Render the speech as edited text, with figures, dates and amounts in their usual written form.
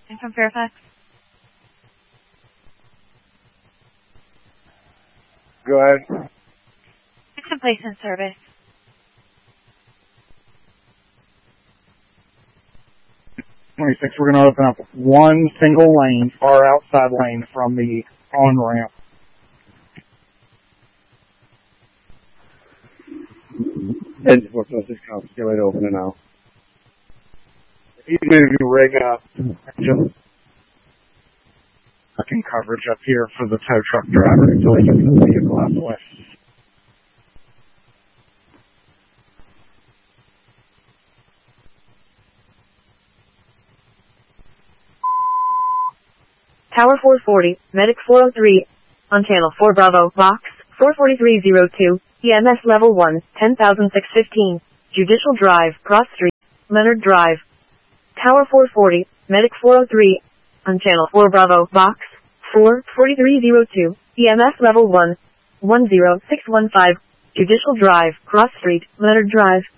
And from Fairfax? Go ahead. Fix and place in service. We're going to open up one single lane, far outside lane from the on-ramp. Engine 426 cops, get ready to open it now. Even if you rig up just fucking coverage up here for the tow truck driver until he gets the vehicle out of the way. Tower 440, Medic 403, on Channel 4 Bravo, Box 44302, EMS Level 1, 10,615, Judicial Drive, Cross Street, Leonard Drive. Tower 440, Medic 403, on Channel 4 Bravo, Box 44302, EMS Level 1, 10615, Judicial Drive, Cross Street, Leonard Drive.